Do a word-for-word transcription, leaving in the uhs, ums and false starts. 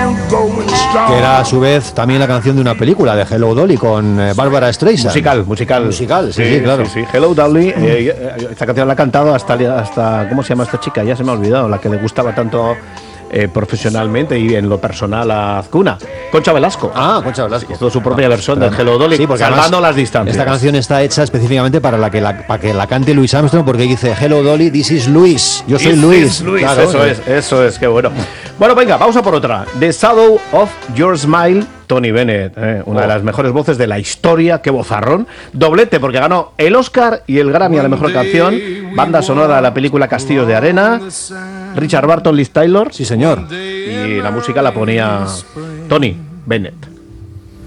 Que era a su vez también la canción de una película de Hello Dolly con eh, Barbara Streisand. Musical, musical. Musical, sí, sí, sí claro. Sí, sí. Hello Dolly, eh, esta canción la ha cantado hasta, hasta, ¿cómo se llama esta chica? Ya se me ha olvidado, la que le gustaba tanto eh, profesionalmente y en lo personal a Azcuna. Concha Velasco. Ah, Concha Velasco. Hizo su propia ah, versión pero, de Hello Dolly, sí, porque salvando las distancias. Esta canción está hecha específicamente para, la que la, para que la cante Louis Armstrong, porque dice Hello Dolly, this is Louis. Yo soy This Luis. Luis. Claro, eso es, eso es, qué bueno. Bueno, venga, vamos a por otra. The Shadow of Your Smile, Tony Bennett, eh, una oh. de las mejores voces de la historia. Qué vozarrón. Doblete, porque ganó el Oscar y el Grammy a la mejor canción. Banda sonora de la película Castillos de Arena. Richard Burton, Liz Taylor. Sí, señor. Y la música la ponía Tony Bennett.